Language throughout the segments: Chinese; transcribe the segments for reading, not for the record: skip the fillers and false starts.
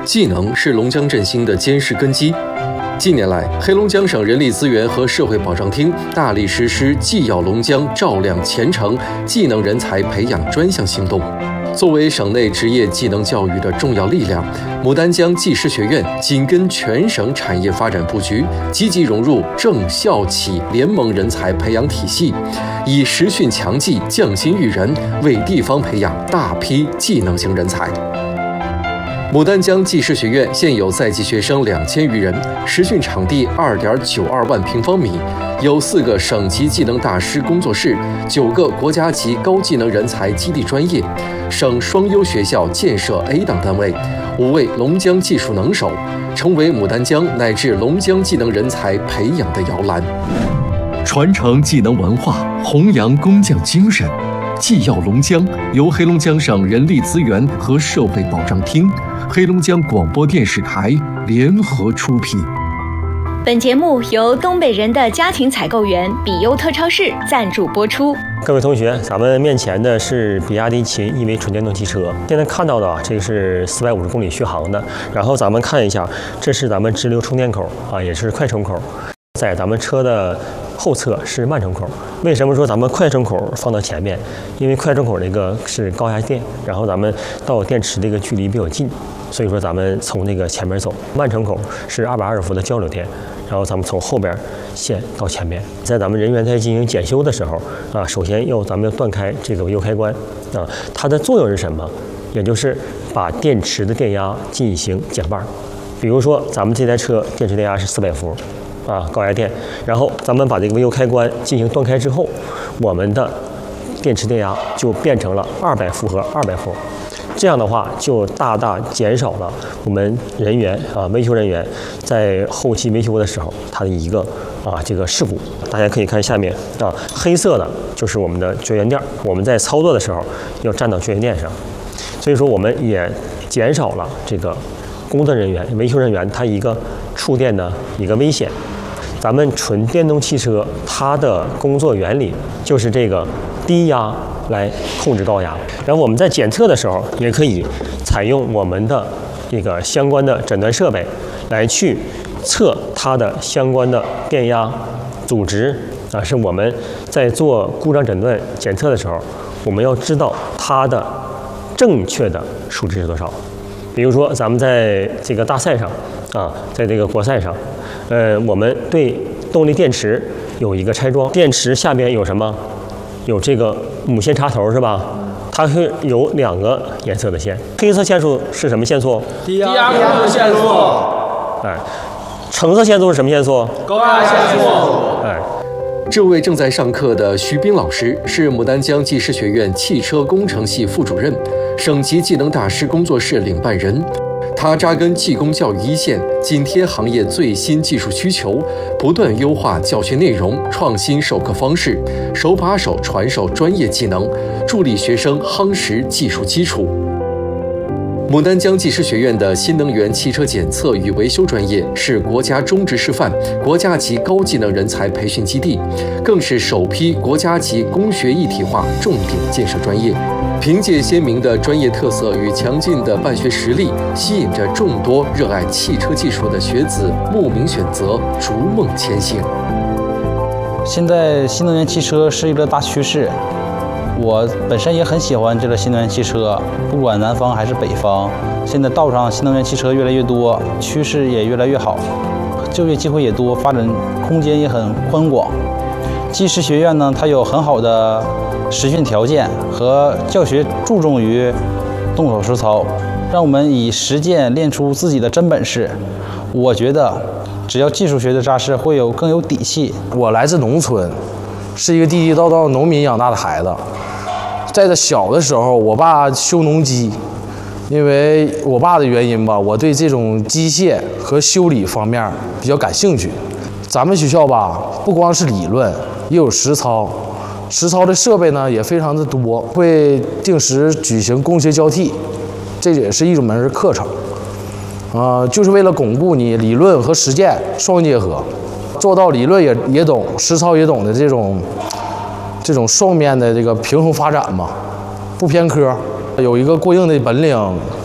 技能是龙江振兴的坚实根基。近年来，黑龙江省人力资源和社会保障厅大力实施“技耀龙江，照亮前程”技能人才培养专项行动。作为省内职业技能教育的重要力量，牡丹江技师学院紧跟全省产业发展布局，积极融入政校企联盟人才培养体系，以实训强技、匠心育人，为地方培养大批技能型人才。牡丹江技师学院现有在籍学生2000余人，实训场地2.92万平方米，有4个省级技能大师工作室，9个国家级高技能人才基地专业，省双优学校建设 A 档单位，5位龙江技术能手，成为牡丹江乃至龙江技能人才培养的摇篮。传承技能文化，弘扬工匠精神。技耀龙江由黑龙江省人力资源和社会保障厅、黑龙江广播电视台联合出品。 本节目由东北人的家庭采购员比优特超市赞助播出。 各位同学，咱们面前的是比亚迪秦EV纯电动汽车。现在看到的这个是450公里续航的。然后咱们看一下，这是咱们直流充电口啊，也是快充口。在咱们车的后侧是慢充口。为什么说咱们快充口放到前面？因为快充口这个是高压电，然后咱们到电池这个距离比较近，所以说咱们从那个前面走。慢充口是220伏的交流电，然后咱们从后边线到前面。在咱们人员在进行检修的时候啊，首先咱们要断开这个维修开关啊，它的作用是什么？也就是把电池的电压进行减半。比如说咱们这台车电池电压是400伏。高压电，然后咱们把这个维修开关进行断开之后，我们的电池电压就变成了200伏和200伏，这样的话就大大减少了我们人员维修人员在后期维修的时候它的一个这个事故。大家可以看下面黑色的就是我们的绝缘垫，我们在操作的时候要站到绝缘垫上，所以说我们也减少了这个工作人员、维修人员他一个触电的一个危险。咱们纯电动汽车它的工作原理就是这个低压来控制高压，然后我们在检测的时候也可以采用我们的这个相关的诊断设备来去测它的相关的电压阻值是我们在做故障诊断检测的时候，我们要知道它的正确的数值是多少。比如说咱们在这个大赛上在这个国赛上我们对动力电池有一个拆装，电池下边有什么？有这个母线插头是吧？它会有2个颜色的线，黑色线束是什么线束？ 低压控制线束。 橙色线束是什么线束？ 高压线束。 这位正在上课的徐斌老师是牡丹江技师学院汽车工程系副主任，省级技能大师工作室领办人。他扎根技工教育一线，紧贴行业最新技术需求，不断优化教学内容，创新授课方式，手把手传授专业技能，助力学生夯实技术基础。牡丹江技师学院的新能源汽车检测与维修专业是国家中职示范、国家级高技能人才培训基地，更是首批国家级工学一体化重点建设专业。凭借鲜明的专业特色与强劲的办学实力，吸引着众多热爱汽车技术的学子慕名选择，逐梦前行。 现在新能源汽车是一个大趋势，我本身也很喜欢这个新能源汽车，不管南方还是北方，现在道上新能源汽车越来越多，趋势也越来越好，就业机会也多，发展空间也很宽广。技师学院呢，它有很好的实训条件和教学注重于动手实操，让我们以实践练出自己的真本事。我觉得只要技术学的扎实，会更有底气。 我来自农村，是一个地地道道农民养大的孩子。在这小的时候，我爸修农机，因为我爸的原因吧，我对这种机械和修理方面比较感兴趣。咱们学校吧，不光是理论，也有实操。实操的设备呢也非常的多，会定时举行工学交替，这也是一门课程。就是为了巩固你理论和实践双结合，做到理论也懂，实操也懂的这种双面的这个平衡发展嘛，不偏科。有一个过硬的本领，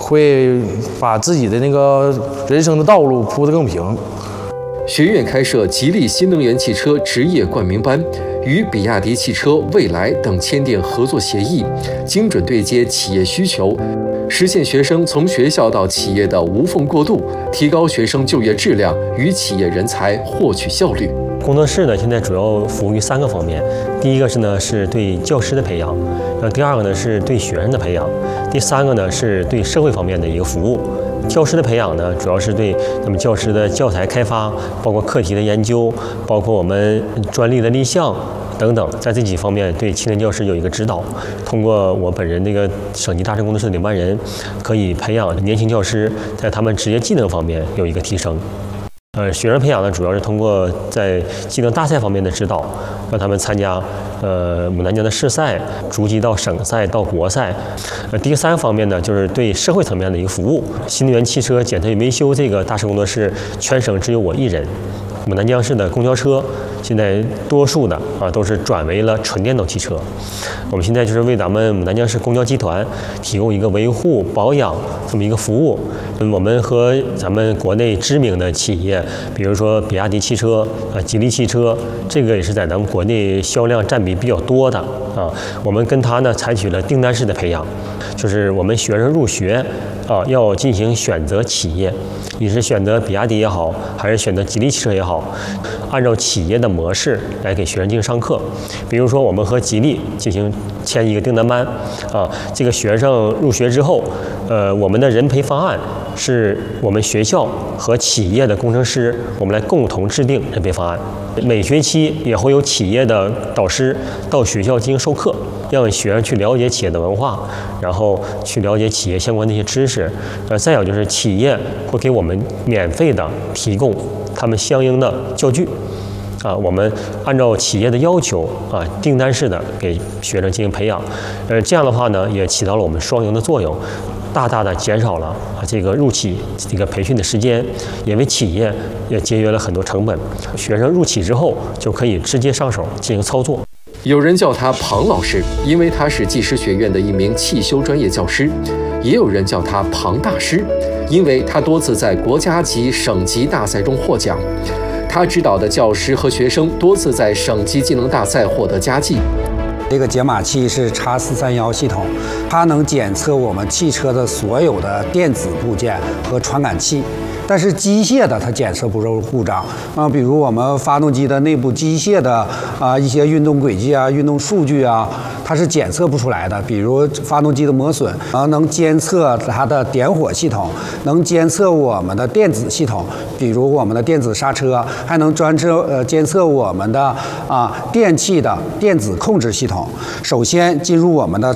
会把自己的那个人生的道路铺得更平。 学院开设吉利新能源汽车职业冠名班，与比亚迪汽车、蔚来等签订合作协议，精准对接企业需求，实现学生从学校到企业的无缝过渡，提高学生就业质量与企业人才获取效率。 工作室呢，现在主要服务于3个方面。第一个是对教师的培养，第二个呢是对学生的培养，第三个呢是对社会方面的一个服务。教师的培养呢，主要是对咱们教师的教材开发，包括课题的研究，包括我们专利的立项等等，在这几方面对青年教师有一个指导。通过我本人这个省级大师工作室的领班人，可以培养年轻教师在他们职业技能方面有一个提升。学生培养呢，主要是通过在技能大赛方面的指导，让他们参加牡丹江的市赛，逐级到省赛到国赛。第3方面呢，就是对社会层面的一个服务。新能源汽车检测与维修这个大师工作室，全省只有我一人。牡丹江市的公交车现在多数的都是转为了纯电动汽车。我们现在就是为咱们牡丹江市公交集团提供一个维护保养这么一个服务。我们和咱们国内知名的企业，比如说比亚迪汽车、吉利汽车，这个也是在咱们国内销量占比比较多的我们跟他呢采取了订单式的培养，就是我们学生入学要进行选择企业，你是选择比亚迪也好，还是选择吉利汽车也好，按照企业的模式来给学生进行上课。比如说我们和吉利进行签一个订单班这个学生入学之后，我们的人培方案是我们学校和企业的工程师，我们来共同制定人培方案。每学期也会有企业的导师到学校进行授课，让学生去了解企业的文化，然后去了解企业相关的一些知识。再有就是企业会给我们免费的提供他们相应的教具我们按照企业的要求订单式的给学生进行培养。这样的话呢，也起到了我们双赢的作用，大大的减少了这个入企这个培训的时间，也为企业也节约了很多成本。学生入企之后就可以直接上手进行操作。 有人叫他庞老师，因为他是技师学院的一名汽修专业教师；也有人叫他庞大师，因为他多次在国家级、省级大赛中获奖。他指导的教师和学生多次在省级技能大赛获得佳绩。 这个解码器是X431系统，它能检测我们汽车的所有的电子部件和传感器，但是机械的它检测不出故障比如我们发动机的内部机械的一些运动轨迹运动数据它是检测不出来的。比如发动机的磨损能监测它的点火系统，能监测我们的电子系统，比如我们的电子刹车，还能监测我们的电器的电子控制系统。首先进入我们的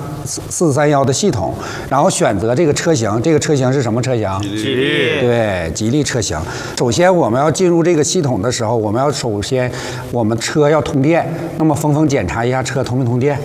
X431的系统，然后选择这个车型。这个车型是什么车型？ 吉利。 对，吉利车型。首先我们要进入这个系统的时候，我们首先我们车要通电。那么峰检查一下车通没通电。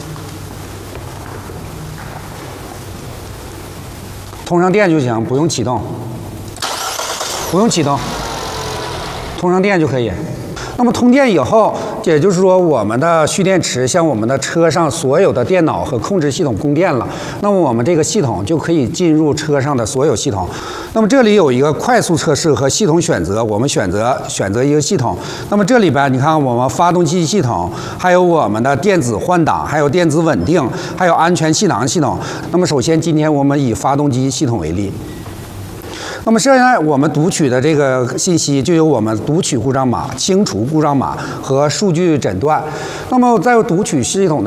通上电就行，不用启动，不用启动，通上电就可以。那么通电以后，也就是说我们的蓄电池向我们的车上所有的电脑和控制系统供电了，那么我们这个系统就可以进入车上的所有系统。那么这里有一个快速测试和系统选择，我们选择一个系统。那么这里边你看我们发动机系统，还有我们的电子换挡，还有电子稳定，还有安全气囊系统。那么首先今天我们以发动机系统为例。那么现在我们读取的这个信息就有我们读取故障码、清除故障码和数据诊断。那么在读取系统的